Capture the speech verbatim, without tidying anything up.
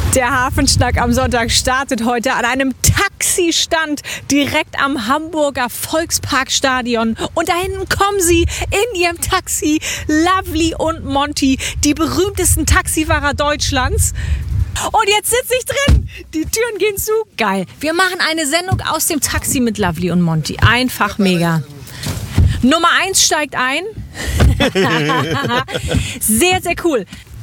Der Hafenschnack am Sonntag startet heute an einem Taxistand direkt am Hamburger Volksparkstadion. Und da hinten kommen sie in ihrem Taxi, Lovely und Monty, die berühmtesten Taxifahrer Deutschlands. Und jetzt sitze ich drin. Die Türen gehen zu. Geil. Wir machen eine Sendung aus dem Taxi mit Lovely und Monty. Einfach mega. Nummer eins steigt ein. Sehr, sehr cool.